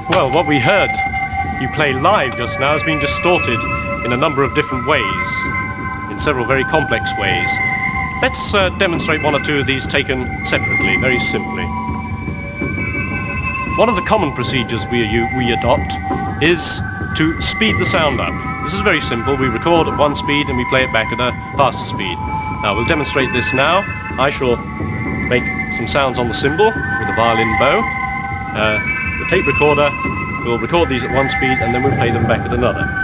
Well, what we heard you play live just now has been distorted in a number of different ways, in several very complex ways. Let's demonstrate one or two of these taken separately, very simply. One of the common procedures we adopt is to speed the sound up. This is very simple. We record at one speed and we play it back at a faster speed. Now we'll demonstrate this now. I shall make some sounds on the cymbal with a violin bow. The tape recorder will record these at one speed and then we'll play them back at another.